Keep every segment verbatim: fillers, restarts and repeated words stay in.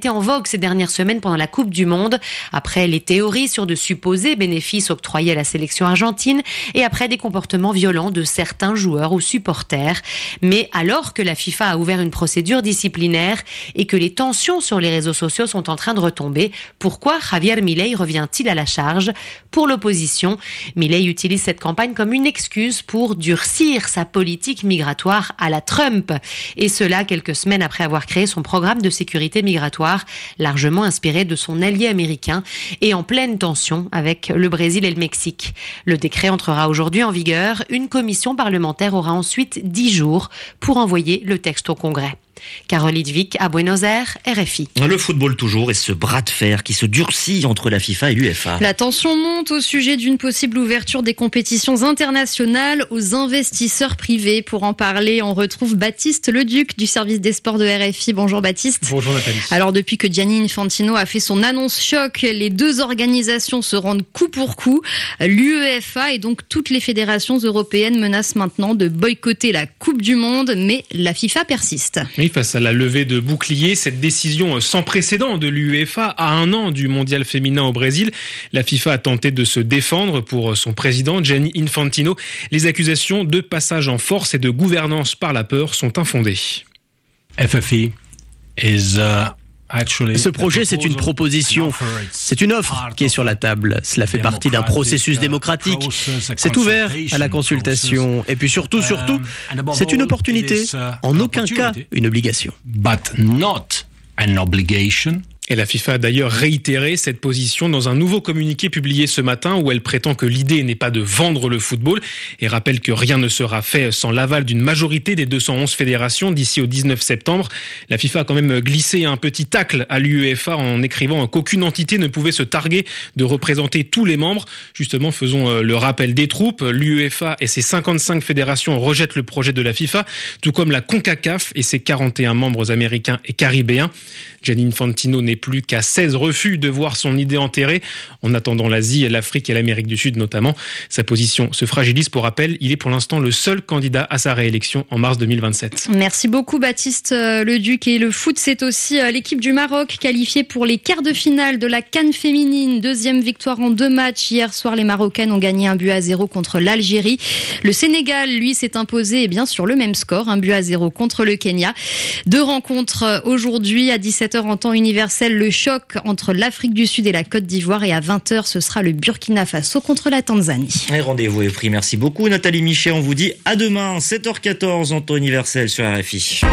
été en vogue ces dernières semaines pendant la Coupe du Monde, après les théories sur de supposés bénéfices octroyés à la sélection argentine et après des comportements violents de certains joueurs ou supporters. Mais alors que la FIFA a ouvert une procédure disciplinaire et que les tensions sur les réseaux sociaux sont en train de retomber, pourquoi Javier Milei revient-il à la charge? Pour l'opposition, Milei utilise cette campagne comme une excuse pour durcir sa politique migratoire à la Trump. Et cela quelques semaines après avoir créé son programme de sécurité migratoire, largement inspiré de son allié américain et en pleine tension avec le Brésil et le Mexique. Le décret entrera aujourd'hui en vigueur. Une commission parlementaire aura ensuite dix jours pour envoyer le texte au Congrès. Carole Hidvik à Buenos Aires, R F I. Le football toujours et ce bras de fer qui se durcit entre la FIFA et l'UEFA. La tension monte au sujet d'une possible ouverture des compétitions internationales aux investisseurs privés. Pour en parler, on retrouve Baptiste Leduc du service des sports de R F I. Bonjour Baptiste. Bonjour Nathalie. Alors depuis que Gianni Infantino a fait son annonce choc, les deux organisations se rendent coup pour coup. L'UEFA et donc toutes les fédérations européennes menacent maintenant de boycotter la Coupe du Monde, mais la FIFA persiste. Oui, face à la levée de boucliers, cette décision sans précédent de l'UEFA à un an du mondial féminin au Brésil, la FIFA a tenté de se défendre pour son président Gianni Infantino. Les accusations de passage en force et de gouvernance par la peur sont infondées. F F I is uh... Ce projet, c'est une proposition, c'est une offre qui est sur la table. Cela fait partie d'un processus démocratique. C'est ouvert à la consultation. Et puis surtout, surtout, c'est une opportunité, en aucun cas une obligation. But not an obligation. Et la FIFA a d'ailleurs réitéré cette position dans un nouveau communiqué publié ce matin où elle prétend que l'idée n'est pas de vendre le football et rappelle que rien ne sera fait sans l'aval d'une majorité des deux cent onze fédérations d'ici au dix-neuf septembre. La FIFA a quand même glissé un petit tacle à l'UEFA en écrivant qu'aucune entité ne pouvait se targuer de représenter tous les membres. Justement, faisons le rappel des troupes. L'UEFA et ses cinquante-cinq fédérations rejettent le projet de la FIFA, tout comme la CONCACAF et ses quarante et un membres américains et caribéens. Gianni Infantino n'est plus qu'à seize refus de voir son idée enterrée. En attendant l'Asie, l'Afrique et l'Amérique du Sud notamment, sa position se fragilise. Pour rappel, il est pour l'instant le seul candidat à sa réélection en mars deux mille vingt-sept. Merci beaucoup Baptiste Leduc. Et le foot, c'est aussi l'équipe du Maroc qualifiée pour les quarts de finale de la CAN féminine. Deuxième victoire en deux matchs. Hier soir, les Marocaines ont gagné un but à zéro contre l'Algérie. Le Sénégal, lui, s'est imposé eh bien, sur le même score, un but à zéro contre le Kenya. Deux rencontres aujourd'hui à dix-sept heures en temps universel, le choc entre l'Afrique du Sud et la Côte d'Ivoire, et à vingt heures ce sera le Burkina Faso contre la Tanzanie. Et rendez-vous est pris. Merci beaucoup Nathalie Michet. On vous dit à demain, sept heures quatorze en temps universel sur R F I.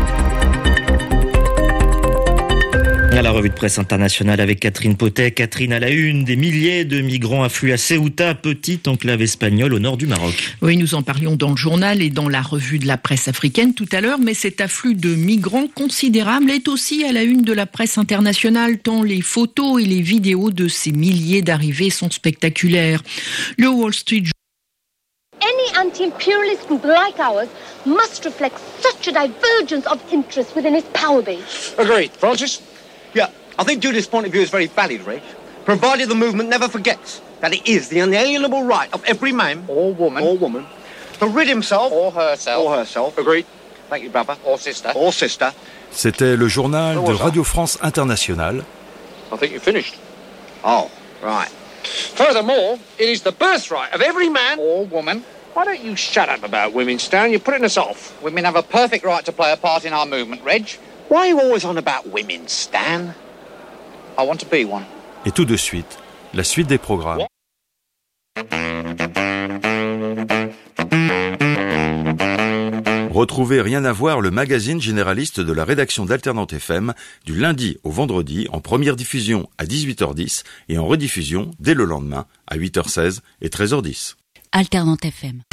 À la revue de presse internationale avec Catherine Potet. Catherine, à la une, des milliers de migrants affluent à Ceuta, petite enclave espagnole au nord du Maroc. Oui, nous en parlions dans le journal et dans la revue de la presse africaine tout à l'heure, mais cet afflux de migrants considérable est aussi à la une de la presse internationale, tant les photos et les vidéos de ces milliers d'arrivées sont spectaculaires. Le Wall Street Any anti-imperialist group like ours must reflect such a divergence of interest within its power base. Agreed. Francis? Yeah, I think Judith's point of view is very valid, Reg, provided the movement never forgets that it is the unalienable right of every man or woman or woman to rid himself or herself or herself. Agreed. Thank you, brother. Or sister. Or sister. C'était le journal de Radio France Internationale. I think you finished. Oh, right. Furthermore, it is the birthright of every man or woman. Why don't you shut up about women, Stan? You're putting us off. Women have a perfect right to play a part in our movement, Reg. Why are you always on about women, Stan? I want to be one. Et tout de suite, la suite des programmes. Retrouvez Rien à voir, le magazine généraliste de la rédaction d'Alternante F M, du lundi au vendredi, en première diffusion à dix-huit heures dix et en rediffusion dès le lendemain à huit heures seize et treize heures dix. Alternante F M.